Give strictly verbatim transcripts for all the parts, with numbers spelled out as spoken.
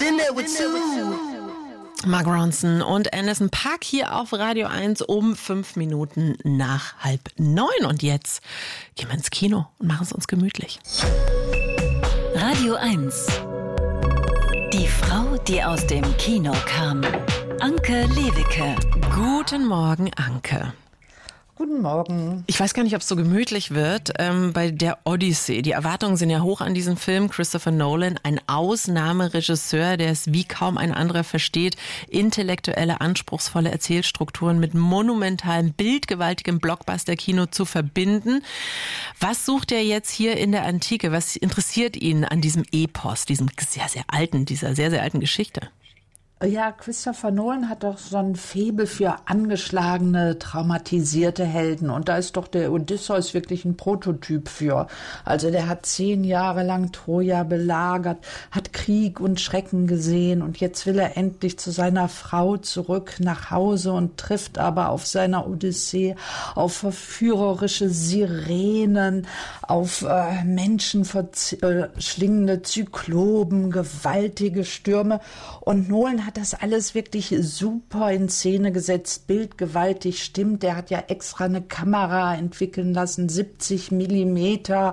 been there with two. Mark Ronson und Anderson .Paak hier auf Radio eins um fünf Minuten nach halb neun. Und jetzt gehen wir ins Kino und machen es uns gemütlich. Radio eins. Die Frau, die aus dem Kino kam. Anke Lewicke. Guten Morgen, Anke. Guten Morgen. Ich weiß gar nicht, ob es so gemütlich wird ähm, bei der Odyssee. Die Erwartungen sind ja hoch an diesen Film. Christopher Nolan, ein Ausnahmeregisseur, der es wie kaum ein anderer versteht, intellektuelle, anspruchsvolle Erzählstrukturen mit monumentalem, bildgewaltigem Blockbuster-Kino zu verbinden. Was sucht er jetzt hier in der Antike? Was interessiert ihn an diesem Epos, diesem sehr, sehr alten, dieser sehr, sehr alten Geschichte? Ja, Christopher Nolan hat doch so ein Faible für angeschlagene, traumatisierte Helden. Und da ist doch der Odysseus wirklich ein Prototyp für. Also der hat zehn Jahre lang Troja belagert, hat Krieg und Schrecken gesehen. Und jetzt will er endlich zu seiner Frau zurück nach Hause und trifft aber auf seiner Odyssee auf verführerische Sirenen, auf äh, menschenverschlingende Zyklopen, gewaltige Stürme. Und Nolan hat das alles wirklich super in Szene gesetzt, bildgewaltig stimmt. Der hat ja extra eine Kamera entwickeln lassen, siebzig Millimeter,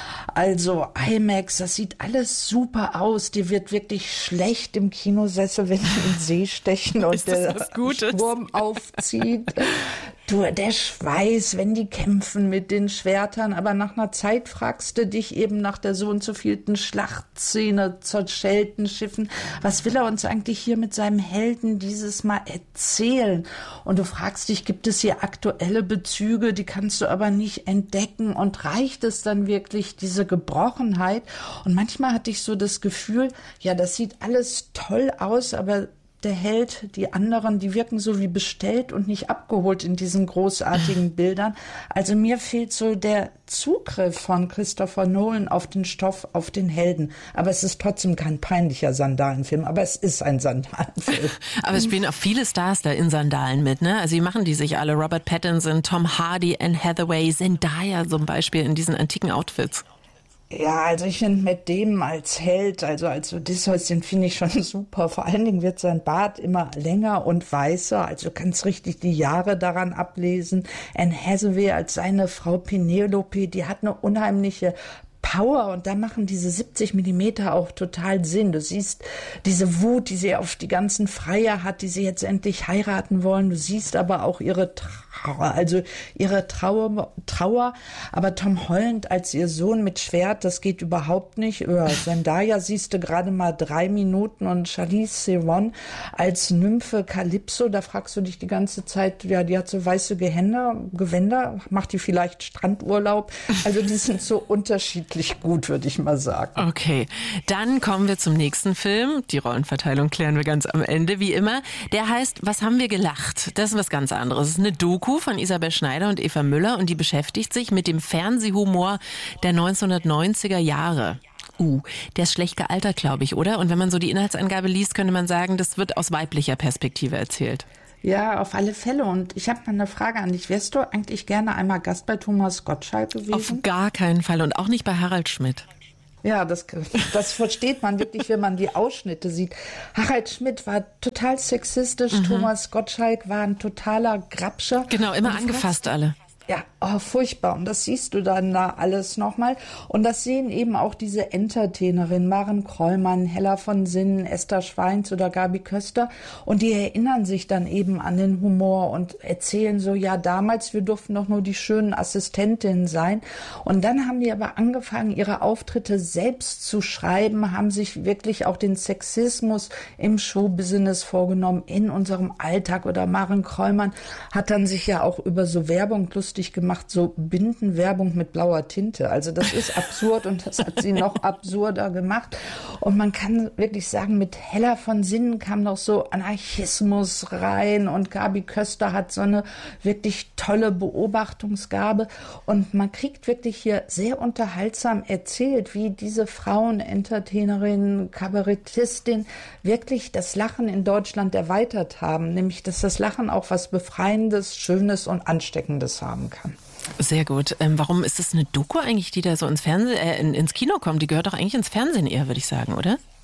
also IMAX, das sieht alles super aus. Die wird wirklich schlecht im Kinosessel, wenn die in den See stechen und der Sturm aufzieht. Du, der Schweiß, wenn die kämpfen mit den Schwertern, aber nach einer Zeit fragst du dich eben nach der so und so vielten Schlachtszene, zerschellten Schiffen, was will er uns eigentlich hier mit seinem Helden dieses Mal erzählen? Und du fragst dich, gibt es hier aktuelle Bezüge, die kannst du aber nicht entdecken, und reicht es dann wirklich, diese Gebrochenheit? Und manchmal hatte ich so das Gefühl, ja, das sieht alles toll aus, aber der Held, die anderen, die wirken so wie bestellt und nicht abgeholt in diesen großartigen Bildern. Also mir fehlt so der Zugriff von Christopher Nolan auf den Stoff, auf den Helden. Aber es ist trotzdem kein peinlicher Sandalenfilm, aber es ist ein Sandalenfilm. Aber es spielen auch viele Stars da in Sandalen mit, ne? Also die machen die sich alle. Robert Pattinson, Tom Hardy, Anne Hathaway, Zendaya zum Beispiel in diesen antiken Outfits. Ja, also ich finde mit dem als Held, also als Odysseus, den finde ich schon super. Vor allen Dingen wird sein Bart immer länger und weißer, also du kannst richtig die Jahre daran ablesen. Anne Hathaway als seine Frau Penelope, die hat eine unheimliche Power, und da machen diese siebzig Millimeter auch total Sinn. Du siehst diese Wut, die sie auf die ganzen Freier hat, die sie jetzt endlich heiraten wollen. Du siehst aber auch ihre Trauer, also ihre Trauer, Trauer. Aber Tom Holland als ihr Sohn mit Schwert, das geht überhaupt nicht. Über Zendaya siehst du gerade mal drei Minuten, und Charlize Theron als Nymphe Calypso, da fragst du dich die ganze Zeit, ja, die hat so weiße Gewänder, Gewänder, macht die vielleicht Strandurlaub? Also die sind so unterschiedlich gut, würde ich mal sagen. Okay, dann kommen wir zum nächsten Film. Die Rollenverteilung klären wir ganz am Ende, wie immer. Der heißt Was haben wir gelacht? Das ist was ganz anderes. Es ist eine Doku von Isabel Schneider und Eva Müller, und die beschäftigt sich mit dem Fernsehhumor der neunzehnhundertneunziger Jahre. Uh, der ist schlecht gealtert, glaube ich, oder? Und wenn man so die Inhaltsangabe liest, könnte man sagen, das wird aus weiblicher Perspektive erzählt. Ja, auf alle Fälle. Und ich habe mal eine Frage an dich. Wärst du eigentlich gerne einmal Gast bei Thomas Gottschalk gewesen? Auf gar keinen Fall, und auch nicht bei Harald Schmidt. Ja, das, das versteht man wirklich, wenn man die Ausschnitte sieht. Harald Schmidt war total sexistisch, mhm. Thomas Gottschalk war ein totaler Grabscher. Genau, immer angefasst alle. Ja, oh, furchtbar. Und das siehst du dann da alles nochmal. Und das sehen eben auch diese Entertainerinnen, Maren Krollmann, Hella von Sinnen, Esther Schweins oder Gabi Köster. Und die erinnern sich dann eben an den Humor und erzählen so, ja, damals, wir durften doch nur die schönen Assistentinnen sein. Und dann haben die aber angefangen, ihre Auftritte selbst zu schreiben, haben sich wirklich auch den Sexismus im Showbusiness vorgenommen, in unserem Alltag. Oder Maren Krollmann hat dann sich ja auch über so Werbung lustig gemacht, so Bindenwerbung mit blauer Tinte. Also das ist absurd, und das hat sie noch absurder gemacht. Und man kann wirklich sagen, mit Hella von Sinnen kam noch so Anarchismus rein, und Gabi Köster hat so eine wirklich tolle Beobachtungsgabe, und man kriegt wirklich hier sehr unterhaltsam erzählt, wie diese Frauen, Entertainerinnen, Kabarettistin wirklich das Lachen in Deutschland erweitert haben, nämlich dass das Lachen auch was Befreiendes, Schönes und Ansteckendes haben kann. Sehr gut. Ähm, warum ist das eine Doku eigentlich, die da so ins Fernsehen, äh, in, ins Kino kommt? Die gehört doch eigentlich ins Fernsehen eher, würde ich sagen, oder?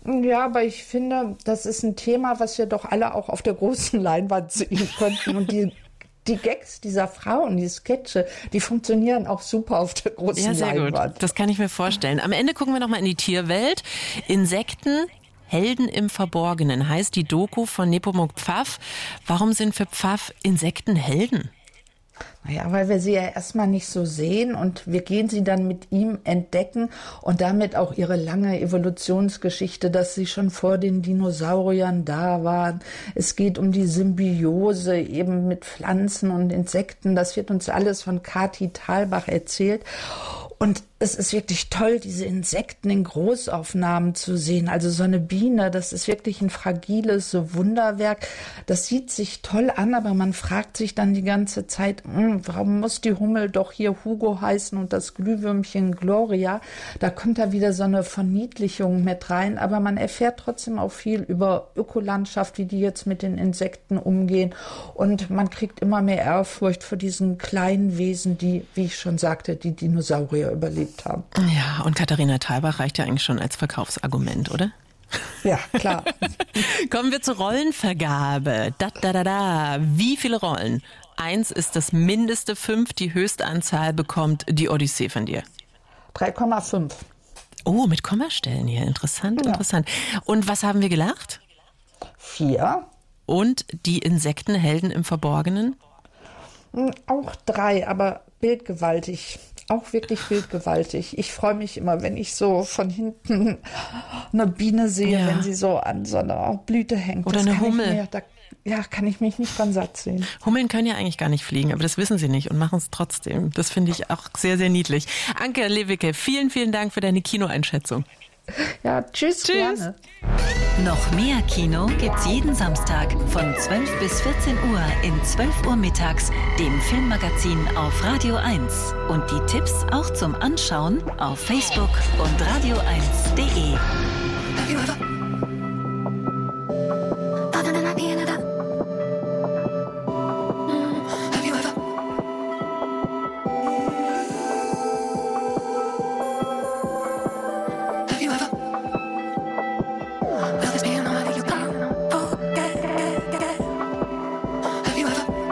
Ja, aber ich finde, das ist ein Thema, was wir doch alle auch auf der großen Leinwand sehen könnten. Und die, die Gags dieser Frauen, die Sketche, die funktionieren auch super auf der großen ja, sehr Leinwand. Gut. Das kann ich mir vorstellen. Am Ende gucken wir nochmal in die Tierwelt. Insekten, Helden im Verborgenen heißt die Doku von Nepomuk Pfaff. Warum sind für Pfaff Insekten Helden? Naja, weil wir sie ja erstmal nicht so sehen und wir gehen sie dann mit ihm entdecken und damit auch ihre lange Evolutionsgeschichte, dass sie schon vor den Dinosauriern da waren. Es geht um die Symbiose eben mit Pflanzen und Insekten. Das wird uns alles von Kati Thalbach erzählt. Und es ist wirklich toll, diese Insekten in Großaufnahmen zu sehen. Also so eine Biene, das ist wirklich ein fragiles Wunderwerk. Das sieht sich toll an, aber man fragt sich dann die ganze Zeit, hm, warum muss die Hummel doch hier Hugo heißen und das Glühwürmchen Gloria? Da kommt da wieder so eine Verniedlichung mit rein. Aber man erfährt trotzdem auch viel über Ökolandschaft, wie die jetzt mit den Insekten umgehen. Und man kriegt immer mehr Ehrfurcht vor diesen kleinen Wesen, die, wie ich schon sagte, die Dinosaurier überlebt haben. Ja, und Katharina Thalbach reicht ja eigentlich schon als Verkaufsargument, oder? Ja, klar. Kommen wir zur Rollenvergabe. Da, da, da, da. Wie viele Rollen? Eins ist das Mindeste, fünf die höchste Anzahl bekommt die Odyssee von dir. drei Komma fünf. Oh, mit Kommastellen hier. Interessant, ja. interessant. Und was haben wir gelacht? Vier. Und die Insektenhelden im Verborgenen? Auch drei, aber bildgewaltig. Auch wirklich bildgewaltig. Ich freue mich immer, wenn ich so von hinten eine Biene sehe, ja. wenn sie so an so einer Blüte hängt. Oder das eine Hummel. Mir, da, ja, kann ich mich nicht dran satt sehen. Hummeln können ja eigentlich gar nicht fliegen, aber das wissen sie nicht und machen es trotzdem. Das finde ich auch sehr, sehr niedlich. Anke Lewicke, vielen, vielen Dank für deine Kinoeinschätzung. Ja, tschüss. Tschüss. Gerne. Noch mehr Kino gibt's jeden Samstag von zwölf bis vierzehn Uhr in zwölf Uhr mittags, dem Filmmagazin auf Radio eins. Und die Tipps auch zum Anschauen auf Facebook und radio eins punkt de.